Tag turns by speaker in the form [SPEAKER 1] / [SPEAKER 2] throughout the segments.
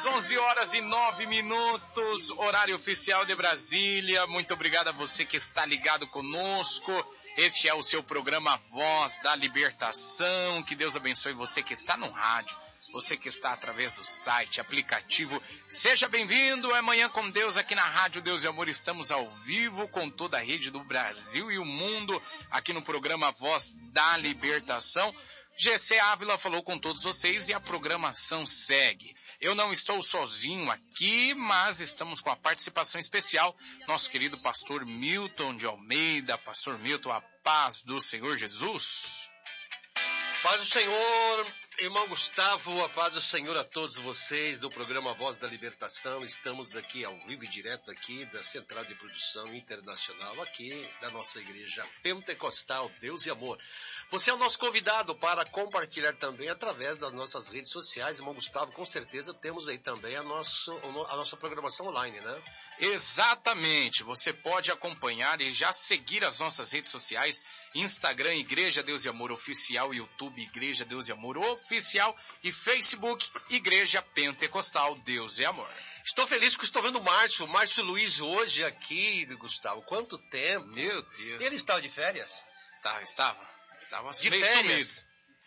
[SPEAKER 1] Às 11h09, horário oficial de Brasília. Muito obrigado a você que está ligado conosco. Este é o seu programa Voz da Libertação. Que Deus abençoe você que está no rádio, você que está através do site, aplicativo. Seja bem-vindo. É Manhã com Deus aqui na Rádio Deus e Amor. Estamos ao vivo com toda a rede do Brasil e o mundo aqui no programa Voz da Libertação. GC Ávila falou com todos vocês e a programação segue. Eu não estou sozinho aqui, mas estamos com a participação especial, nosso querido pastor Milton de Almeida. Pastor Milton, a paz do Senhor Jesus.
[SPEAKER 2] Paz do Senhor, irmão Gustavo, a paz do Senhor a todos vocês do programa Voz da Libertação. Estamos aqui ao vivo e direto aqui da Central de Produção Internacional, aqui da nossa igreja pentecostal Deus e Amor. Você é o nosso convidado para compartilhar também através das nossas redes sociais. Irmão Gustavo, com certeza temos aí também a nossa programação online, né?
[SPEAKER 1] Exatamente, você pode acompanhar e já seguir as nossas redes sociais, Instagram Igreja Deus e Amor Oficial, YouTube Igreja Deus e Amor Oficial e Facebook Igreja Pentecostal Deus e Amor.
[SPEAKER 2] Estou feliz que estou vendo o Márcio Luiz hoje aqui, Gustavo. Quanto tempo?
[SPEAKER 1] Meu Deus.
[SPEAKER 2] Ele estava de férias?
[SPEAKER 1] Estava
[SPEAKER 2] de férias.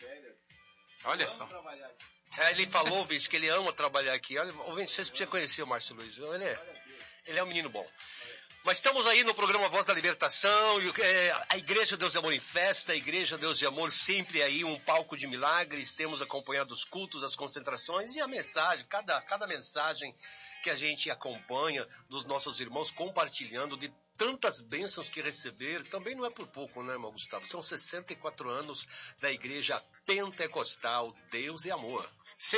[SPEAKER 1] Olha só.
[SPEAKER 2] Ele falou, Vince, que ele ama trabalhar aqui. Olha, vocês precisam conhecer o Márcio Luiz. Ele é um menino bom. Mas estamos aí no programa Voz da Libertação, a Igreja Deus e Amor em Festa, a Igreja Deus e Amor sempre aí, um palco de milagres. Temos acompanhado os cultos, as concentrações e a mensagem, cada mensagem que a gente acompanha dos nossos irmãos compartilhando de tantas bênçãos que receber, também não é por pouco, né, irmão Gustavo? São 64 anos da Igreja Pentecostal Deus e Amor.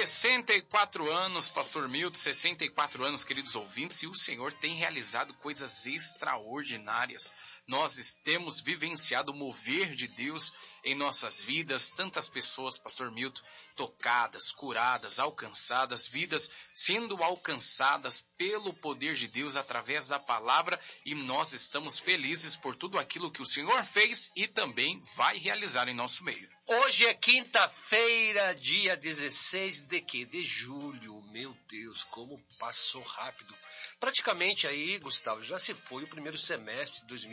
[SPEAKER 1] 64 anos, pastor Milton, 64 anos, queridos ouvintes, e o Senhor tem realizado coisas extraordinárias. Nós temos vivenciado o mover de Deus em nossas vidas, tantas pessoas, pastor Milton, tocadas, curadas, alcançadas, vidas sendo alcançadas pelo poder de Deus através da palavra, e nós estamos felizes por tudo aquilo que o Senhor fez e também vai realizar em nosso meio.
[SPEAKER 2] Hoje é quinta-feira, dia 16 de julho. Meu Deus, como passou rápido. Praticamente aí, Gustavo, já se foi o primeiro semestre de 2020.